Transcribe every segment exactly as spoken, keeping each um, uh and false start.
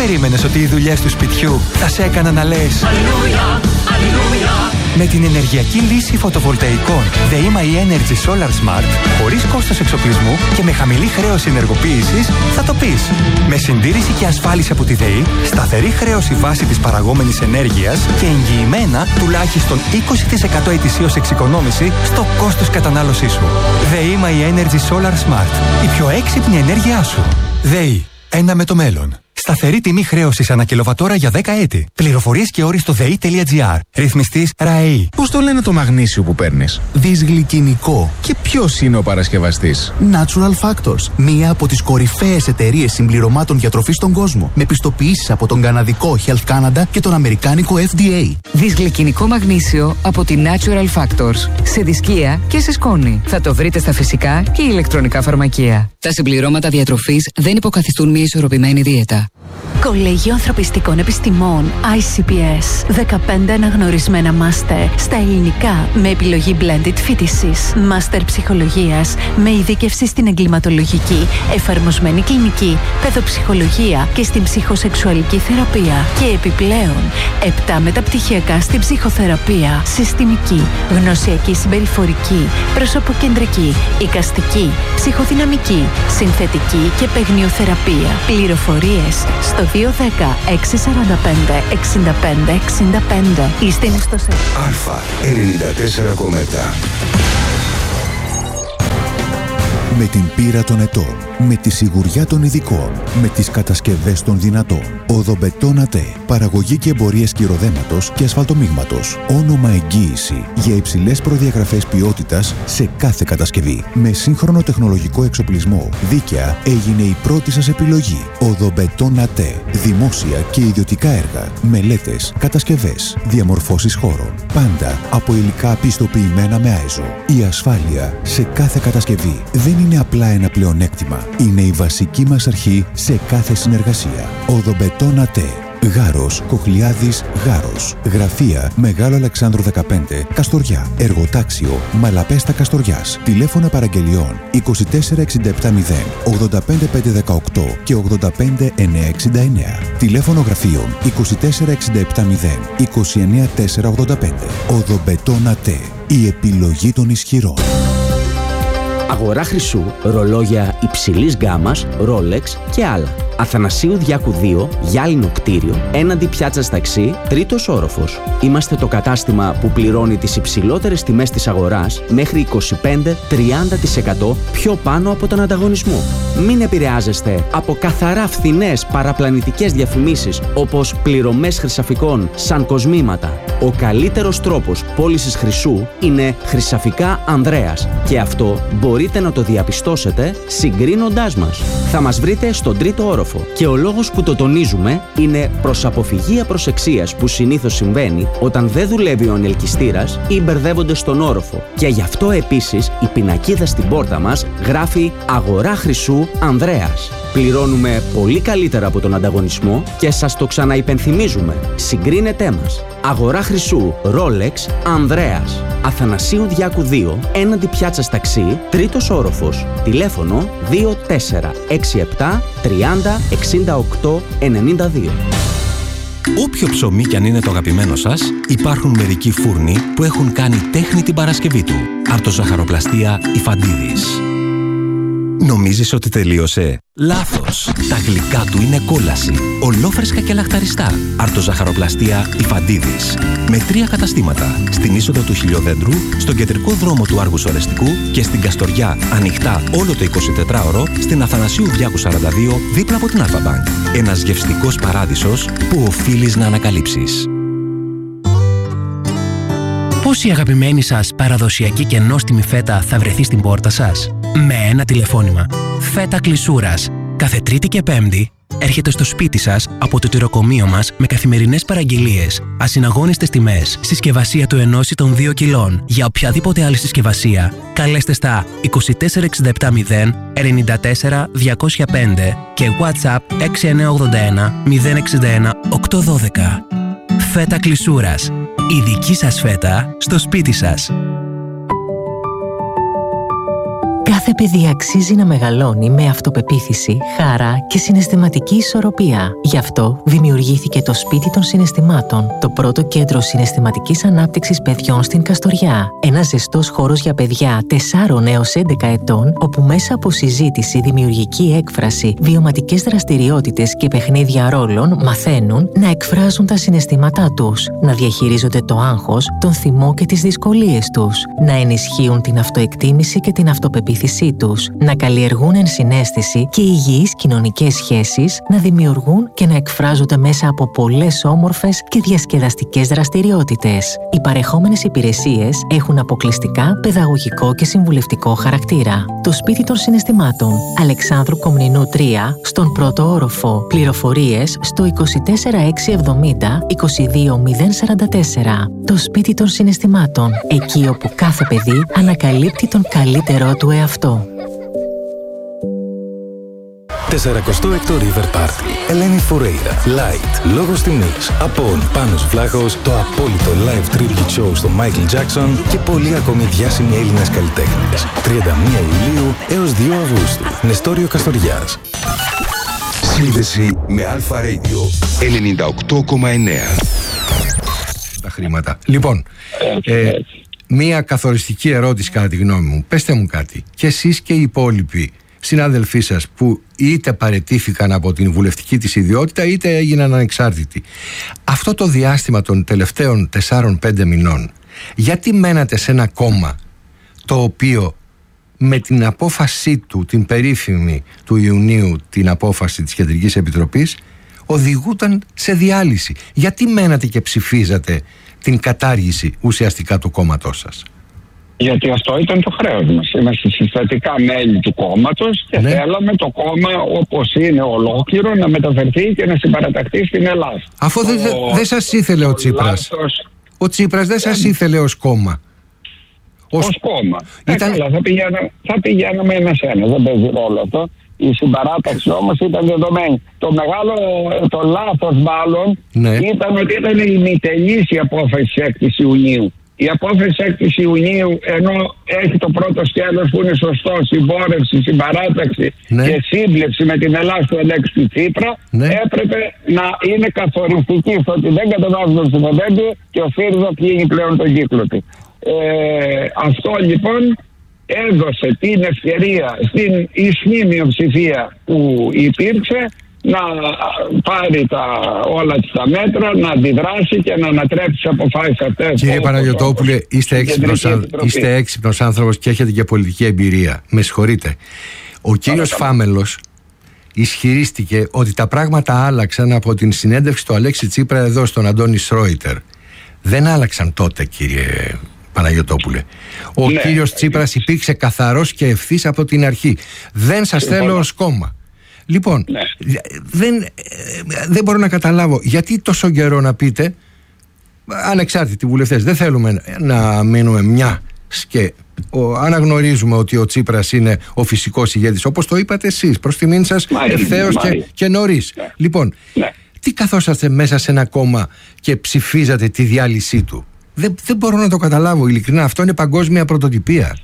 περίμενες ότι οι δουλειές του σπιτιού θα σε έκαναν να λες Αλληλούια, Αλληλούια? Με την ενεργειακή λύση φωτοβολταϊκών ΔΕΗ Energy Solar Smart, χωρίς κόστος εξοπλισμού και με χαμηλή χρέωση ενεργοποίησης, θα το πεις. Με συντήρηση και ασφάλιση από τη ΔΕΗ, σταθερή χρέωση βάση της παραγόμενης ενέργειας και εγγυημένα τουλάχιστον είκοσι τοις εκατό ετησίως εξοικονόμηση στο κόστος κατανάλωσής σου. ΔΕΗ Energy Solar Smart. Η πιο έξυπνη ενέργειά σου. ΔΕΗ. Ένα με το μέλλον. Σταθερή τιμή χρέωσης ανά κιλοβατόρα για δέκα έτη. Πληροφορίες και όροι στο δέι τελεία τζι άρ. Ρυθμιστής ΡΑΕΗ. Πώς το λένε το μαγνήσιο που παίρνεις? Δυσγλυκινικό. Και ποιος είναι ο παρασκευαστής? Natural Factors. Μία από τις κορυφαίες εταιρείες συμπληρωμάτων διατροφής στον κόσμο. Με πιστοποιήσεις από τον καναδικό Health Canada και τον αμερικάνικο εφ ντι έι. Δυσγλυκινικό μαγνήσιο από τη Natural Factors. Σε δισκία και σε σκόνη. Θα το βρείτε στα φυσικά και ηλεκτρονικά φαρμακεία. Τα συμπληρώματα διατροφής δεν υποκαθιστούν μια ισορροπημένη δίαιτα. Κολέγιο Ανθρωπιστικών Επιστημών άι σι πι ες. δεκαπέντε αναγνωρισμένα μάστερ στα ελληνικά με επιλογή blended φοιτησής. Μάστερ ψυχολογίας με ειδίκευση στην εγκληματολογική, εφαρμοσμένη κλινική, παιδοψυχολογία και στην ψυχοσεξουαλική θεραπεία. Και επιπλέον, επτά μεταπτυχιακά στην ψυχοθεραπεία, συστημική, γνωσιακή συμπεριφορική, προσωποκεντρική, εικαστική, ψυχοδυναμική, συνθετική και παιγνιοθεραπεία. Πληροφορίες στο δύο ένα μηδέν έξι τέσσερα πέντε εξήντα πέντε εξήντα πέντε ή στην ιστοσελίδα Αλφα ενενήντα τέσσερα κόμμα επτά. Με την πείρα των ετών, με τη σιγουριά των ειδικών, με τις κατασκευές των δυνατών. Οδομπετόν ΑΤΕ. Παραγωγή και εμπορίες κυροδέματος και ασφαλτομίγματος. Όνομα εγγύηση για υψηλές προδιαγραφές ποιότητας σε κάθε κατασκευή. Με σύγχρονο τεχνολογικό εξοπλισμό, δίκαια έγινε η πρώτη σας επιλογή. Οδομπετόν ΑΤΕ. Δημόσια και ιδιωτικά έργα, μελέτες, κατασκευές, διαμορφώσεις χώρων. Πάντα από υλικά πιστοποιημένα με άιζο. Η ασφάλεια σε κάθε κατασκευή δεν είναι απλά ένα πλεονέκτημα. Είναι η βασική μας αρχή σε κάθε συνεργασία. Οδομπετόν ΑΤΕ. Γάρος, Κοχλιάδης, Γάρος. Γραφεία Μεγάλο Αλεξάνδρου δεκαπέντε, Καστοριά. Εργοτάξιο Μαλαπέστα Καστοριάς. Τηλέφωνα παραγγελιών είκοσι τέσσερα εξήντα επτά μηδέν ογδόντα πέντε πεντακόσια δεκαοκτώ και ογδόντα πέντε εννιακόσια εξήντα εννέα. Τηλέφωνο γραφείων είκοσι τέσσερα εξήντα επτά μηδέν είκοσι εννέα τετρακόσια ογδόντα πέντε. Οδομπετόν ΑΤΕ. Η επιλογή των ισχυρών. Αγορά χρυσού, ρολόγια υψηλής γκάμας, Rolex και άλλα. Αθανασίου Διάκου δύο, γυάλινο κτίριο, έναντι πιάτσας ταξί, τρίτος όροφος. Είμαστε το κατάστημα που πληρώνει τις υψηλότερες τιμές της αγοράς μέχρι είκοσι πέντε με τριάντα τοις εκατό πιο πάνω από τον ανταγωνισμό. Μην επηρεάζεστε από καθαρά φθηνές παραπλανητικές διαφημίσεις όπως πληρωμές χρυσαφικών σαν κοσμήματα. Ο καλύτερος τρόπος πώλησης χρυσού είναι Χρυσαφικά Ανδρέας και αυτό μπορείτε να το διαπιστώσετε συγκρίνοντάς μας. Θα μας βρείτε στον τρίτο όροφο. Και ο λόγος που το τονίζουμε είναι προς αποφυγή απροσεξίας που συνήθως συμβαίνει όταν δεν δουλεύει ο ανελκυστήρας ή μπερδεύονται στον όροφο. Και γι' αυτό επίσης η πινακίδα στην πόρτα μας γράφει «Αγορά χρυσού Ανδρέας». Πληρώνουμε πολύ καλύτερα από τον ανταγωνισμό και σας το ξαναυπενθυμίζουμε. Συγκρίνετέ μας. Αγορά χρυσού Rolex Ανδρέας. Αθανασίου Διάκου δύο, έναντι πιάτσας ταξί, τρίτος όροφος. Τηλέφωνο δύο τέσσερα έξι επτά τριάντα εξήντα οκτώ ενενήντα δύο. Όποιο ψωμί κι αν είναι το αγαπημένο σας, υπάρχουν μερικοί φούρνοι που έχουν κάνει τέχνη την Παρασκευή του. Αρτοζαχαροπλαστεία Ιφαντίδης. Νομίζεις ότι τελείωσε? Λάθος! Τα γλυκά του είναι κόλαση. Ολόφρεσκα και λαχταριστά. Αρτοζαχαροπλαστεία Ιφαντίδης. Με τρία καταστήματα. Στην είσοδο του Χιλιοδέντρου, στον κεντρικό δρόμο του Άργους Ορεστικού και στην Καστοριά, ανοιχτά όλο το εικοσιτετράωρο, στην Αθανασίου Διάκου σαράντα δύο, δίπλα από την Αλφα-Μπανκ. Ένας γευστικός παράδεισος που οφείλεις να ανακαλύψεις. Πώς η αγαπημένη σας παραδοσιακή και νόστιμη φέτα θα βρεθεί στην πόρτα σας? Με ένα τηλεφώνημα. Φέτα Κλεισούρας. Κάθε Τρίτη και Πέμπτη έρχεται στο σπίτι σας από το τυροκομείο μας με καθημερινές παραγγελίες, ασυναγώνιστες τιμές, συσκευασία του ενός ή των δύο κιλών. Για οποιαδήποτε άλλη συσκευασία, καλέστε στα είκοσι τέσσερα εξήντα επτά μηδέν ενενήντα τέσσερα διακόσια πέντε και WhatsApp έξι εννιά ογδόντα ένα μηδέν εξήντα ένα οκτακόσια δώδεκα. Φέτα Κλεισούρας. Η δική σας φέτα στο σπίτι σας. Κάθε παιδί αξίζει να μεγαλώνει με αυτοπεποίθηση, χαρά και συναισθηματική ισορροπία. Γι' αυτό δημιουργήθηκε το Σπίτι των Συναισθημάτων, το πρώτο κέντρο συναισθηματικής ανάπτυξης παιδιών στην Καστοριά. Ένας ζεστός χώρος για παιδιά τεσσάρων έως έντεκα ετών, όπου μέσα από συζήτηση, δημιουργική έκφραση, βιωματικές δραστηριότητες και παιχνίδια ρόλων μαθαίνουν να εκφράζουν τα συναισθήματά τους, να διαχειρίζονται το άγχος, τον θυμό και τις δυσκολίες τους, να ενισχύουν την αυτοεκτίμηση και την αυτοπεποίθηση τους, να καλλιεργούν ενσυναίσθηση και υγιείς κοινωνικές σχέσεις, να δημιουργούν και να εκφράζονται μέσα από πολλές όμορφες και διασκεδαστικές δραστηριότητες. Οι παρεχόμενες υπηρεσίες έχουν αποκλειστικά παιδαγωγικό και συμβουλευτικό χαρακτήρα. Το Σπίτι των Συναισθημάτων, Αλεξάνδρου Κομνηνού τρία, στον πρώτο όροφο. Πληροφορίες στο είκοσι τέσσερα έξι εβδομήντα είκοσι δύο μηδέν σαράντα τέσσερα. Το Σπίτι των Συναισθημάτων, εκεί όπου κάθε παιδί ανακαλύπτει τον καλύτερό του εαυτό. σαρανταεκτό River Party. Ελένη Φουρέιρα. Light. Λόγος τιμής. Απόν. Πάνος Βλάχος. Το απόλυτο live tribute show στο Michael Jackson και πολλοί ακόμη διάσημοι Έλληνες καλλιτέχνες. τριάντα μία Ιουλίου έως δύο Αυγούστου. Νεστόριο Καστοριάς. Σύνδεση με Αλφα Radio ενενήντα οκτώ κόμμα εννέα. Τα χρήματα. Λοιπόν, ε, μία καθοριστική ερώτηση κατά τη γνώμη μου. Πέστε μου κάτι. Και εσείς και οι υπόλοιποι συνάδελφοί σας που είτε παραιτήθηκαν από την βουλευτική της ιδιότητα είτε έγιναν ανεξάρτητοι, αυτό το διάστημα των τελευταίων τεσσάρων πέντε μηνών, γιατί μένατε σε ένα κόμμα το οποίο με την απόφασή του, την περίφημη του Ιουνίου, την απόφαση της Κεντρικής Επιτροπής, οδηγούταν σε διάλυση? Γιατί μένατε και ψηφίζατε την κατάργηση ουσιαστικά του κόμματός σας? Γιατί αυτό ήταν το χρέος μας. Είμαστε συστατικά μέλη του κόμματος και ναι. θέλαμε το κόμμα όπως είναι ολόκληρο να μεταφερθεί και να συμπαραταχθεί στην Ελλάδα. Αφού δεν δε, δε σας ήθελε ο Τσίπρας. Λάθος... Ο Τσίπρας δεν σας ήθελε ως κόμμα. Ως, ως κόμμα. Ήταν... Ε, καλά, θα, πηγαίνα, θα πηγαίναμε ένα-ένα, δεν παίζει ρόλο αυτό. Η συμπαράταξη όμως ήταν δεδομένη. Το μεγάλο, το λάθος μάλλον ναι. ήταν ότι ήταν η ημιτελής η απόφαση έκτη Ιουνίου. Η απόφαση έκτη Ιουνίου, ενώ έχει το πρώτο σκέλος που είναι σωστό, συμπόρευση, συμπαράταξη ναι. και σύμπλευση με την Ελλάδα του Αλέξη του Τσίπρα, ναι. έπρεπε να είναι καθοριστική στο ότι δεν κατεβάζουν το συνοδέντιο και ο ΣΥΡΙΖΑ κλείνει πλέον τον κύκλο του. Ε, αυτό λοιπόν έδωσε την ευκαιρία στην ισχυρή μειοψηφία που υπήρξε να πάρει τα, όλα τα μέτρα, να αντιδράσει και να ανατρέψει τις αποφάσεις αυτές. Κύριε Παναγιωτόπουλε, είστε έξυπνος, είστε έξυπνος άνθρωπος και έχετε και πολιτική εμπειρία. Με συγχωρείτε. Ο κύριος Φάμελος ισχυρίστηκε ότι τα πράγματα άλλαξαν από την συνέντευξη του Αλέξη Τσίπρα εδώ στον Αντώνη Σρόιτερ. Δεν άλλαξαν τότε, κύριε Παναγιωτόπουλε. Ο ναι, κύριος Τσίπρας υπήρξε καθαρός και ευθύς από την αρχή. Δεν σας θέλω ως κόμμα. Λοιπόν, ναι. δεν, δεν μπορώ να καταλάβω γιατί τόσο καιρό να πείτε ανεξάρτητοι βουλευτές, δεν θέλουμε να μείνουμε μια και ο, αναγνωρίζουμε ότι ο Τσίπρας είναι ο φυσικός ηγέτης, όπως το είπατε εσείς, προς τιμήν σας ευθέως και, και νωρίς. Ναι. Λοιπόν, ναι. τι καθόσαστε μέσα σε ένα κόμμα και ψηφίζατε τη διάλυσή του? Δεν, δεν μπορώ να το καταλάβω ειλικρινά. Αυτό είναι παγκόσμια πρωτοτυπία.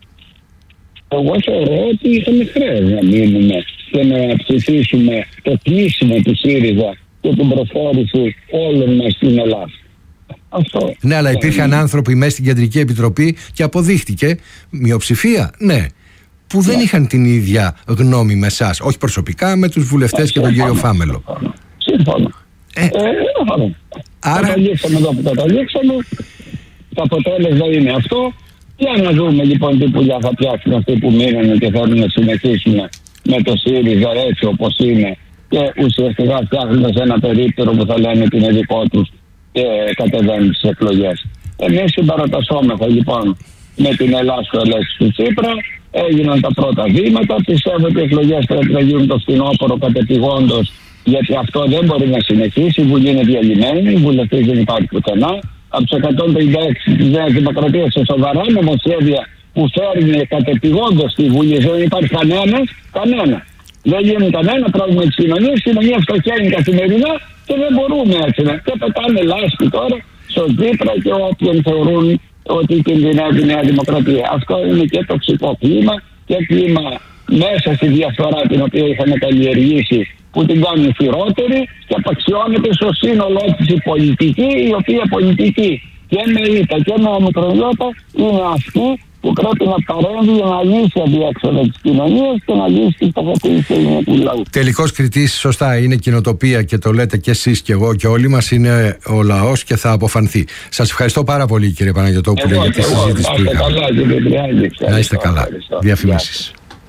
Εγώ θεωρώ ότι είχαμε χρέος να μείνουμε και να ψηφίσουμε το κλείσιμο του ΣΥΡΙΖΑ και την προφόρηση όλων μας στην Ελλάδα. Αυτό. Ναι, αλλά υπήρχαν είναι... άνθρωποι μέσα στην Κεντρική Επιτροπή και αποδείχτηκε μειοψηφία, ναι, που δεν ναι. είχαν την ίδια γνώμη με εσάς. Όχι προσωπικά, με τους βουλευτές και τον κύριο Φάμελο. Σύμφωνα. Ε, ε, άρα... Καταλήξαμε εδώ που καταλήξαμε. Το αποτέλεσμα είναι αυτό. Για να δούμε λοιπόν τι πουλιά θα πιάσουν αυτοί που μείνανε και θέλουν να συνεχίσουν με το ΣΥΡΙΖΑ έτσι όπως είναι και ουσιαστικά φτιάχνοντας ένα περίπτερο που θα λένε ότι είναι δικό τους και κατεβαίνουν στις εκλογές. Εμείς συμπαρατασσόμεθα λοιπόν με την Ελλάδα του Αλέξη του Τσίπρα, έγιναν τα πρώτα βήματα, πιστεύω ότι οι εκλογές πρέπει να γίνουν το φθινόπωρο κατεπηγόντως, γιατί αυτό δεν μπορεί να συνεχίσει, η Βουλή είναι διαλυμένη, οι βουλευτές δεν υπάρχει πουθενά. Από τους εκατόν πενήντα έξι της Νέας Δημοκρατίας σε σοβαρά νομοσχέδια που φέρνει κατεπηγόντως στη Βουλή, δεν υπάρχει κανένας, κανένα. Δεν γίνει κανένα πρόβλημα της κοινωνίας, η κοινωνία φτωχαίνει καθημερινά και δεν μπορούμε έτσι να. Και πετάνε λάσπη τώρα στο Τσίπρα και όποιον θεωρούν ότι κινδυνεύει η Νέα Δημοκρατία. Αυτό είναι και τοξικό κλίμα και κλίμα μέσα στη διαφθορά την οποία είχαν καλλιεργήσει, που την κάνει χειρότερη, και απαξιώνεται στο σύνολό της η πολιτική, η οποία πολιτική και με ήττα και με ομικρονιώτα είναι αυτή που πρέπει να παρέμβει για να λύσει αδιέξοδα της κοινωνίας και να λύσει την ταυτοποίηση του λαού. Τελικός κριτής, σωστά, είναι κοινοτοπία και το λέτε και εσείς και εγώ και όλοι μας, είναι ο λαός και θα αποφανθεί. Σας ευχαριστώ πάρα πολύ, κύριε Παναγιωτόπουλε, για τη συζήτηση που είχαμε. Να είστε καλά. Διαφημίσεις.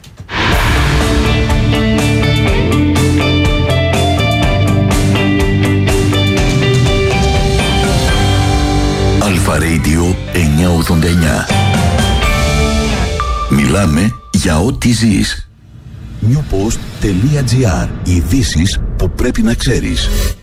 Αλφα Radio εννιακόσια ογδόντα εννιά. Μιλάμε για ό,τι ζεις. νιουποστ τελεία τζι άρ. Ειδήσεις που πρέπει να ξέρεις.